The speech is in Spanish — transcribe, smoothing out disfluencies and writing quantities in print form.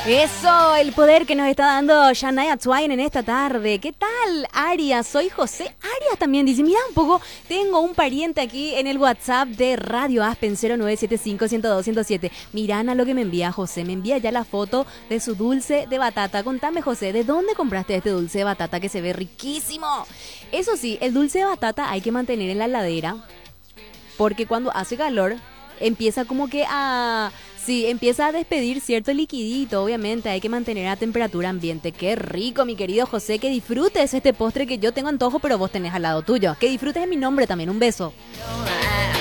Eso, el poder que nos está dando Shania Twain en esta tarde. ¿Qué tal, Arias? Soy José Arias también. Dice, mira un poco, tengo un pariente aquí en el WhatsApp de Radio Aspen 0975-102-107. Miran a lo que me envía José. Me envía ya la foto de su dulce de batata. Contame, José, ¿de dónde compraste este dulce de batata que se ve riquísimo? Eso sí, el dulce de batata hay que mantener en la heladera porque cuando hace calor empieza como que a... Sí, empieza a despedir cierto liquidito, obviamente hay que mantener a temperatura ambiente. Qué rico, mi querido José, que disfrutes este postre que yo tengo antojo, pero vos tenés al lado tuyo. Que disfrutes de mi nombre también, un beso.